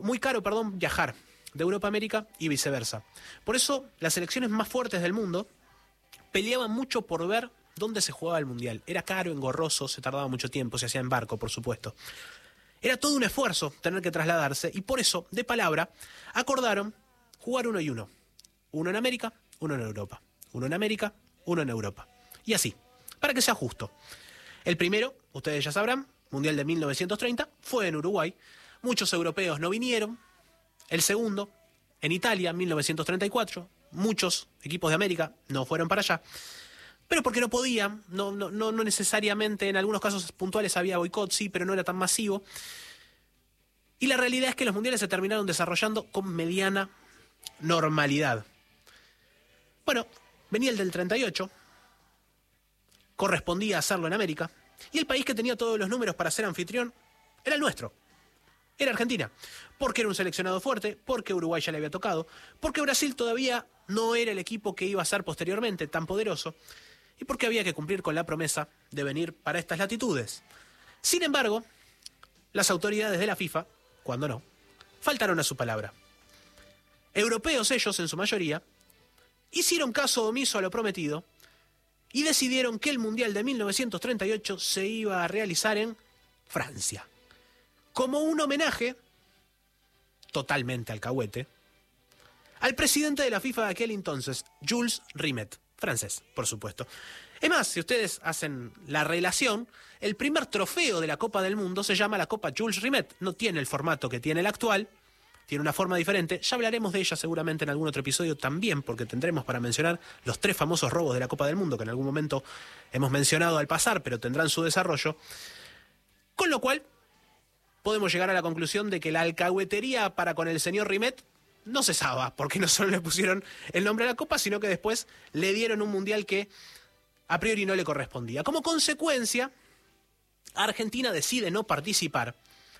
muy caro, viajar de Europa a América y viceversa. Por eso, las selecciones más fuertes del mundo peleaban mucho por ver dónde se jugaba el Mundial. Era caro, engorroso, se tardaba mucho tiempo, se hacía en barco, por supuesto. Era todo un esfuerzo tener que trasladarse y por eso, de palabra, acordaron jugar 1 y 1. Uno en América, uno en Europa. Uno en América, uno en Europa. Y así, para que sea justo. El primero, ustedes ya sabrán, Mundial de 1930, fue en Uruguay. Muchos europeos no vinieron. El segundo, en Italia, 1934. Muchos equipos de América no fueron para allá. Pero porque no podían, no necesariamente, en algunos casos puntuales había boicot, sí, pero no era tan masivo. Y la realidad es que los mundiales se terminaron desarrollando con mediana normalidad. Bueno, venía el del 38, correspondía hacerlo en América, y el país que tenía todos los números para ser anfitrión era el nuestro. Era Argentina, porque era un seleccionado fuerte, porque Uruguay ya le había tocado, porque Brasil todavía no era el equipo que iba a ser posteriormente tan poderoso, y porque había que cumplir con la promesa de venir para estas latitudes. Sin embargo, las autoridades de la FIFA, cuando no, faltaron a su palabra. Europeos ellos, en su mayoría, hicieron caso omiso a lo prometido y decidieron que el Mundial de 1938 se iba a realizar en Francia, como un homenaje, totalmente alcahuete, al presidente de la FIFA de aquel entonces, Jules Rimet, francés, por supuesto. Es más, si ustedes hacen la relación, el primer trofeo de la Copa del Mundo se llama la Copa Jules Rimet. No tiene el formato que tiene el actual, tiene una forma diferente. Ya hablaremos de ella seguramente en algún otro episodio también, porque tendremos para mencionar los 3 famosos robos de la Copa del Mundo, que en algún momento hemos mencionado al pasar, pero tendrán su desarrollo. Con lo cual, podemos llegar a la conclusión de que la alcahuetería para con el señor Rimet no cesaba, porque no solo le pusieron el nombre a la Copa, sino que después le dieron un mundial que a priori no le correspondía. Como consecuencia, Argentina decide no participar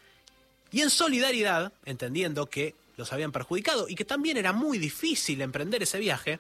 y en solidaridad, entendiendo que los habían perjudicado y que también era muy difícil emprender ese viaje,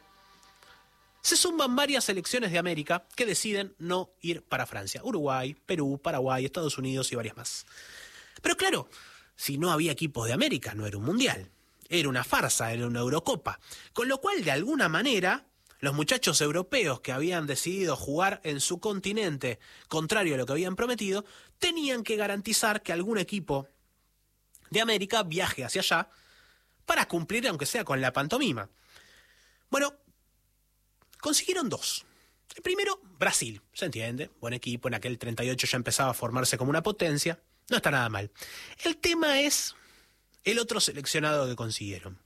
se suman varias selecciones de América que deciden no ir para Francia. Uruguay, Perú, Paraguay, Estados Unidos y varias más. Pero claro, si no había equipos de América, no era un mundial. Era una farsa, era una Eurocopa. Con lo cual, de alguna manera, los muchachos europeos que habían decidido jugar en su continente, contrario a lo que habían prometido, tenían que garantizar que algún equipo de América viaje hacia allá para cumplir, aunque sea con la pantomima. Bueno, consiguieron 2. El primero, Brasil, se entiende, buen equipo, en aquel 38 ya empezaba a formarse como una potencia, no está nada mal. El tema es el otro seleccionado que consiguieron,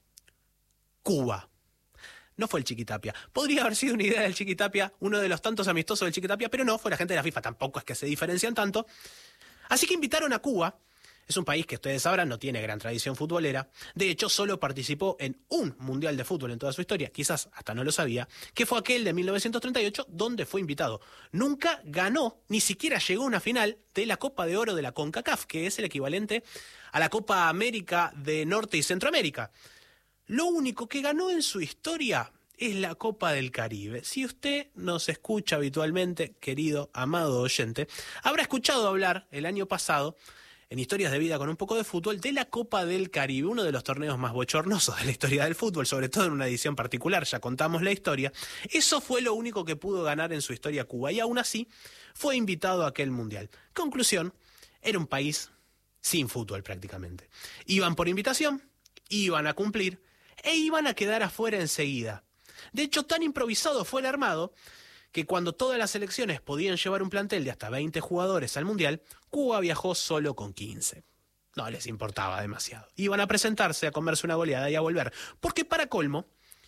Cuba. No fue el Chiquitapia. Podría haber sido una idea del Chiquitapia, uno de los tantos amistosos del Chiquitapia, pero no, fue la gente de la FIFA, tampoco es que se diferencian tanto. Así que invitaron a Cuba. Es un país que ustedes sabrán no tiene gran tradición futbolera. De hecho, solo participó en un mundial de fútbol en toda su historia, quizás hasta no lo sabía, que fue aquel de 1938, donde fue invitado. Nunca ganó, ni siquiera llegó a una final de la Copa de Oro de la CONCACAF, que es el equivalente a la Copa América de Norte y Centroamérica. Lo único que ganó en su historia es la Copa del Caribe. Si usted nos escucha habitualmente, querido, amado oyente, habrá escuchado hablar el año pasado, en Historias de Vida con un poco de fútbol, de la Copa del Caribe, uno de los torneos más bochornosos de la historia del fútbol, sobre todo en una edición particular, ya contamos la historia. Eso fue lo único que pudo ganar en su historia Cuba, y aún así fue invitado a aquel mundial. Conclusión, era un país sin fútbol prácticamente. Iban por invitación, iban a cumplir, e iban a quedar afuera enseguida. De hecho, tan improvisado fue el armado que cuando todas las selecciones podían llevar un plantel de hasta 20 jugadores al Mundial, Cuba viajó solo con 15. No les importaba demasiado. Iban a presentarse, a comerse una goleada y a volver. Porque para colmo,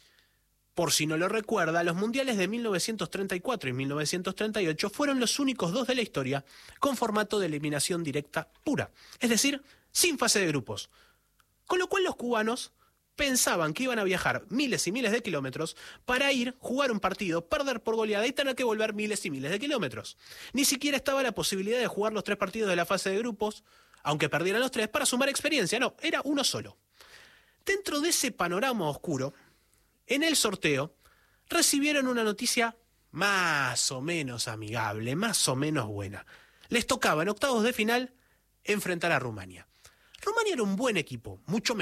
por si no lo recuerda, los Mundiales de 1934 y 1938 fueron los únicos 2 de la historia con formato de eliminación directa pura. Es decir, sin fase de grupos. Con lo cual los cubanos pensaban que iban a viajar miles y miles de kilómetros para ir, jugar un partido, perder por goleada y tener que volver miles y miles de kilómetros. Ni siquiera estaba la posibilidad de jugar los 3 partidos de la fase de grupos, aunque perdieran los 3, para sumar experiencia. No, era uno solo. Dentro de ese panorama oscuro, en el sorteo, recibieron una noticia más o menos amigable, más o menos buena. Les tocaba en octavos de final enfrentar a Rumania. Rumania era un buen equipo, mucho mejor